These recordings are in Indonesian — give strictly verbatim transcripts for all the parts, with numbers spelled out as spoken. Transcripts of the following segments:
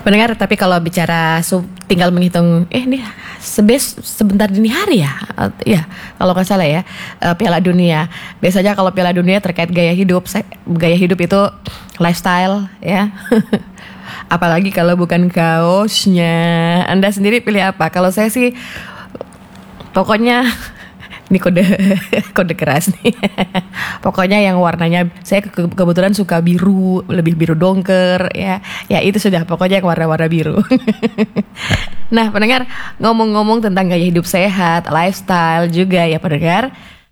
Pendengar, tapi kalau bicara su- tinggal menghitung, eh nih sebes sebentar dini hari ya, Eh, ya kalau nggak salah ya, eh, Piala Dunia. Biasanya kalau Piala Dunia terkait gaya hidup, saya- gaya hidup itu lifestyle ya. Apalagi kalau bukan kaosnya. Anda sendiri pilih apa? Kalau saya sih, pokoknya ini kode kode keras nih. Pokoknya yang warnanya saya ke- kebetulan suka biru, lebih biru dongker ya. Ya itu sudah pokoknya yang warna-warna biru. Nah, pendengar, ngomong-ngomong tentang gaya hidup sehat, lifestyle juga ya pendengar.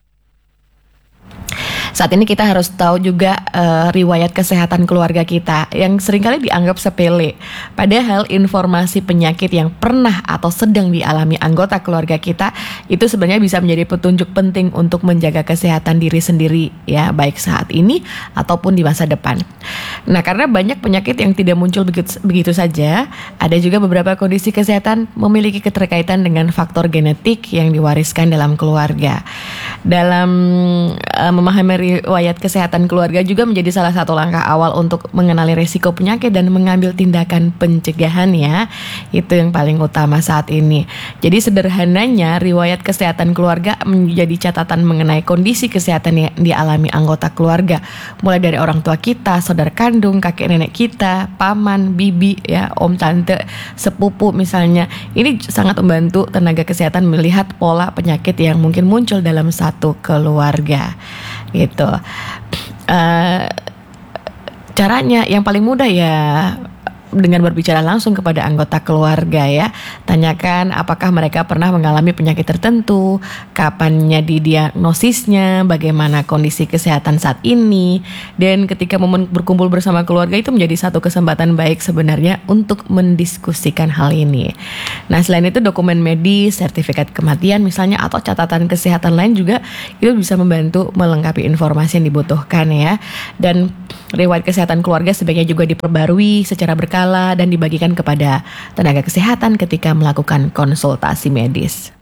Saat ini kita harus tahu juga eh, riwayat kesehatan keluarga kita yang seringkali dianggap sepele. Padahal informasi penyakit yang pernah atau sedang dialami anggota keluarga kita itu sebenarnya bisa menjadi petunjuk penting untuk menjaga kesehatan diri sendiri ya, baik saat ini ataupun di masa depan. Nah, karena banyak penyakit yang tidak muncul begitu, begitu saja, ada juga beberapa kondisi kesehatan memiliki keterkaitan dengan faktor genetik yang diwariskan dalam keluarga. Dalam eh, memahami riwayat kesehatan keluarga juga menjadi salah satu langkah awal untuk mengenali risiko penyakit dan mengambil tindakan pencegahan ya. Itu yang paling utama saat ini. Jadi sederhananya riwayat kesehatan keluarga menjadi catatan mengenai kondisi kesehatan yang dialami anggota keluarga. Mulai dari orang tua kita, saudara kandung, kakek nenek kita, paman, bibi ya, om tante, sepupu misalnya. Ini sangat membantu tenaga kesehatan melihat pola penyakit yang mungkin muncul dalam satu keluarga. Gitu. Uh, caranya yang paling mudah ya dengan berbicara langsung kepada anggota keluarga ya. Tanyakan apakah mereka pernah mengalami penyakit tertentu, kapannya didiagnosisnya, bagaimana kondisi kesehatan saat ini. Dan ketika momen berkumpul bersama keluarga itu menjadi satu kesempatan baik sebenarnya untuk mendiskusikan hal ini. Nah, selain itu dokumen medis, sertifikat kematian misalnya atau catatan kesehatan lain juga itu bisa membantu melengkapi informasi yang dibutuhkan ya. Dan riwayat kesehatan keluarga sebaiknya juga diperbarui secara berkala dan dibagikan kepada tenaga kesehatan ketika melakukan konsultasi medis.